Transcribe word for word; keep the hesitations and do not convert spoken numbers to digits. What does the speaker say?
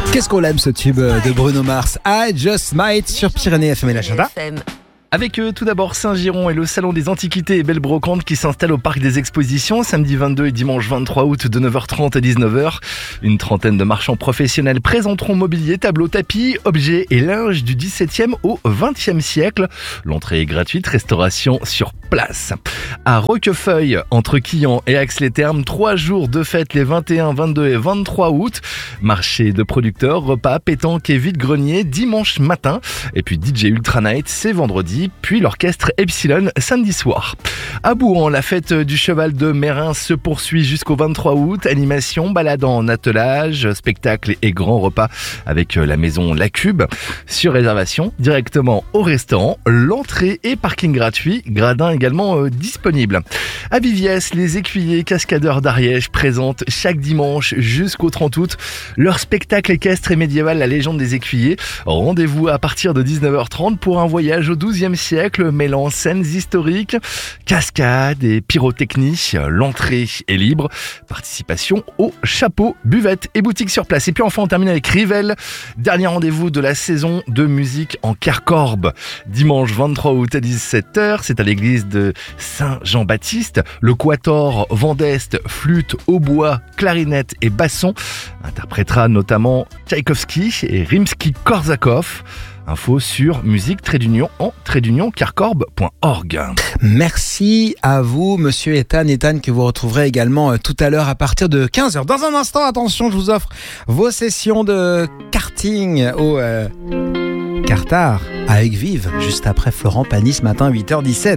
Qu'est-ce qu'on aime ce tube de Bruno Mars, I Just Might sur Pyrénées F M et l'agenda. Avec eux, tout d'abord Saint-Giron et le Salon des Antiquités et Belles Brocantes qui s'installe au Parc des Expositions samedi vingt-deux et dimanche vingt-trois août de neuf heures trente à dix-neuf heures. Une trentaine de marchands professionnels présenteront mobilier, tableaux, tapis, objets et linge du dix-septième au vingtième siècle. L'entrée est gratuite, restauration sur place. À Roquefeuille, entre Quillan et Aix-les-Thermes, trois jours de fête les vingt et un, vingt-deux et vingt-trois août. Marché de producteurs, repas, pétanque et vide-grenier dimanche matin. Et puis D J Ultra Night, c'est vendredi. Puis l'orchestre Epsilon samedi soir. À Bouhans, la fête du cheval de Mérins se poursuit jusqu'au vingt-trois août. Animation, balade en attelage, spectacle et grands repas avec la maison La Cube. Sur réservation, directement au restaurant. L'entrée et parking gratuit, gradin également euh, disponible. À Viviès, les écuyers cascadeurs d'Ariège présentent chaque dimanche jusqu'au trente août leur spectacle équestre et médiéval La Légende des écuyers. Rendez-vous à partir de dix-neuf heures trente pour un voyage au douzième siècle mêlant scènes historiques, cascades et pyrotechnie. L'entrée est libre. Participation au chapeau, buvette et boutique sur place. Et puis enfin on termine avec Rivelle. Dernier rendez-vous de la saison de musique en Carcorbe. Dimanche vingt-trois août à dix-sept heures, c'est à l'église de Saint-Jean-Baptiste. Le Quatuor Vendeste, flûte, hautbois, clarinette et basson interprétera notamment Tchaïkovski et Rimsky-Korsakov. Info sur musique trait d'union en trait d'union carcorbe point org. Merci à vous, monsieur Ethan. Ethan que vous retrouverez également euh, tout à l'heure à partir de quinze heures. Dans un instant, attention, je vous offre vos sessions de karting au euh, Cartard à Aigues-Vives, juste après Florent Pagny ce matin, huit heures dix-sept.